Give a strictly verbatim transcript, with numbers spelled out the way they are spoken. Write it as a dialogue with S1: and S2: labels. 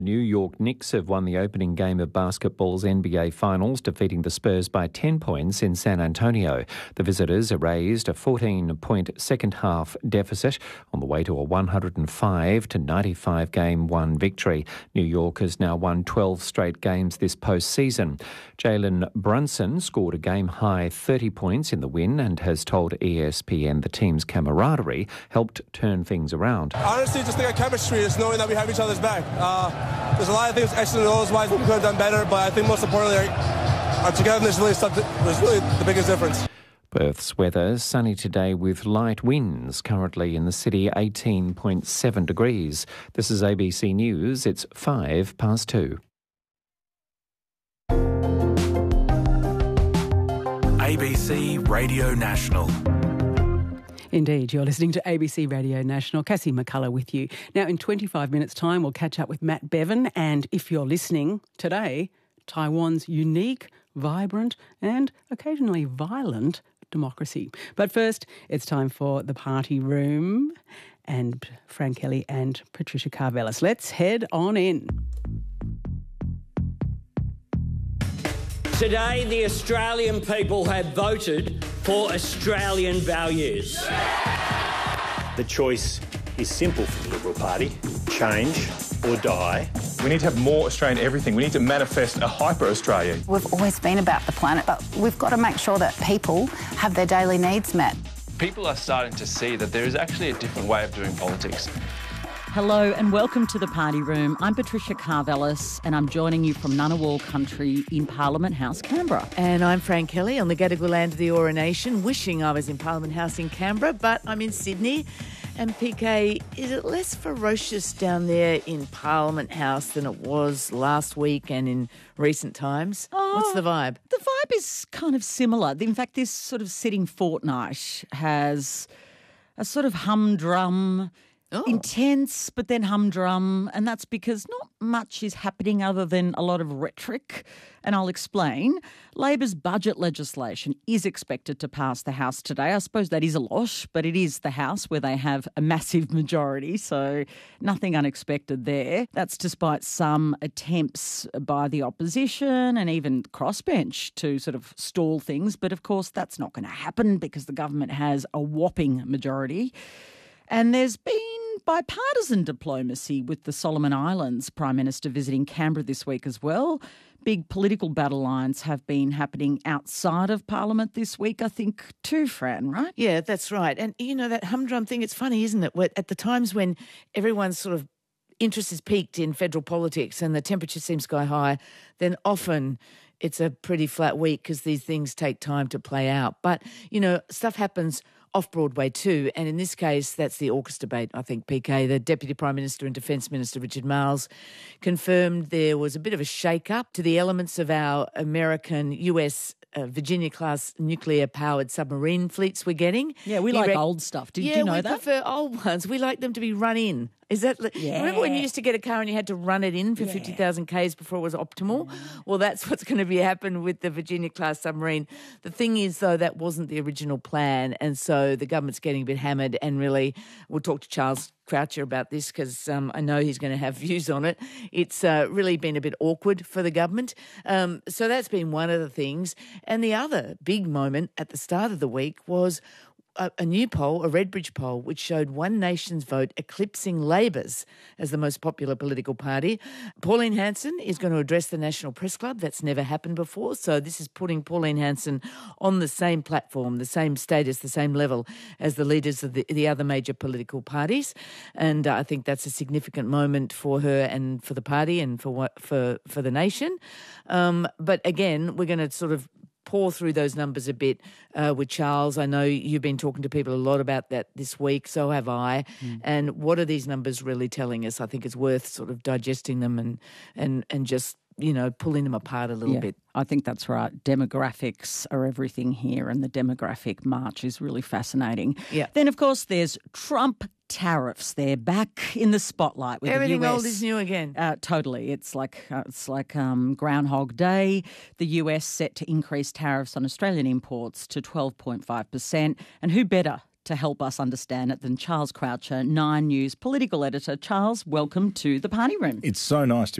S1: New York Knicks have won the opening game of basketball's N B A Finals, defeating the Spurs by ten points in San Antonio. The visitors erased a fourteen-point second-half deficit on the way to a one hundred five to ninety-five game one victory. New York has now won twelve straight games this postseason. Jalen Brunson scored a game-high thirty points in the win and has told E S P N the team's camaraderie helped turn things around.
S2: I honestly just think our chemistry is knowing that we have each other's back. Uh, There's a lot of things X's and O's wise we could have done better, but I think most importantly, our, our togetherness really stuck to, was really the biggest difference.
S1: Perth's weather, sunny today with light winds, currently in the city eighteen point seven degrees. This is A B C News, it's five past two.
S3: A B C Radio National.
S4: Indeed, you're listening to A B C Radio National. Cassie McCullough with you. Now, in twenty-five minutes' time, we'll catch up with Matt Bevan. And if you're listening today, Taiwan's unique, vibrant and occasionally violent democracy. But first, it's time for the Party Room and Fran Kelly and Patricia Karvelas. Let's head on in.
S5: Today, the Australian people have voted for Australian values.
S6: The choice is simple for the Liberal Party: change or die.
S7: We need to have more Australian everything. We need to manifest a hyper-Australia.
S8: We've always been about the planet, but we've got to make sure that people have their daily needs met.
S9: People are starting to see that there is actually a different way of doing politics.
S10: Hello and welcome to the Party Room. I'm Patricia Karvelas and I'm joining you from Ngunnawal country in Parliament House, Canberra.
S11: And I'm Fran Kelly on the Gadigal land of the Eora Nation, wishing I was in Parliament House in Canberra, but I'm in Sydney. And P K, is it less ferocious down there in Parliament House than it was last week and in recent times?
S10: Oh,
S11: what's the vibe?
S10: The vibe is kind of similar. In fact, this sort of sitting fortnight has a sort of humdrum, Oh. intense, but then humdrum, and that's because not much is happening other than a lot of rhetoric, and I'll explain. Labor's budget legislation is expected to pass the House today. I suppose that is a lot, but it is the House where they have a massive majority, so nothing unexpected there. That's despite some attempts by the opposition and even crossbench to sort of stall things, but of course that's not going to happen because the government has a whopping majority. And there's been bipartisan diplomacy with the Solomon Islands Prime Minister visiting Canberra this week as well. Big political battle lines have been happening outside of Parliament this week, I think, too, Fran, right?
S11: Yeah, that's right. And, you know, that humdrum thing, it's funny, isn't it? At the times when everyone's sort of interest is peaked in federal politics and the temperature seems sky high, then often it's a pretty flat week because these things take time to play out. But, you know, stuff happens off-Broadway too, and in this case, that's the AUKUS debate, I think, P K. The Deputy Prime Minister and Defence Minister, Richard Marles, confirmed there was a bit of a shake-up to the elements of our American, U S, uh, Virginia-class nuclear-powered submarine fleets we're getting.
S10: Yeah, we
S11: He
S10: like
S11: rec-
S10: old stuff. Did
S11: yeah,
S10: you know
S11: we
S10: that?
S11: prefer old ones. We like them to be run in. Is that
S10: yeah.
S11: Remember when you used to get a car and you had to run it in for
S10: yeah.
S11: fifty thousand kays before it was optimal? Mm. Well, that's what's going to be happen with the Virginia-class submarine. The thing is, though, that wasn't the original plan, and so the government's getting a bit hammered, and really, we'll talk to Charles Croucher about this because um, I know he's going to have views on it. It's uh, really been a bit awkward for the government. Um, so that's been one of the things. And the other big moment at the start of the week was A, a new poll, a Redbridge poll, which showed One Nation's vote eclipsing Labor's as the most popular political party. Pauline Hanson is going to address the National Press Club. That's never happened before. So this is putting Pauline Hanson on the same platform, the same status, the same level as the leaders of the, the other major political parties. And uh, I think that's a significant moment for her and for the party and for what, for, for the nation. Um, but again, we're going to sort of pour through those numbers a bit uh, with Charles. I know you've been talking to people a lot about that this week, so have I. Mm. And what are these numbers really telling us? I think it's worth sort of digesting them and and, and just, you know, pulling them apart a little
S10: yeah,
S11: bit.
S10: I think that's right. Demographics are everything here, and the demographic march is really fascinating.
S11: Yeah.
S10: Then, of course, there's Trump tariffs. They're back in the spotlight with
S11: Everything
S10: the U S.
S11: old is new again.
S10: Uh, totally. It's like uh, it's like um, Groundhog Day. The U S set to increase tariffs on Australian imports to twelve point five percent. And who better to help us understand it than Charles Croucher, Nine News political editor. Charles, welcome to the Party Room.
S12: It's so nice to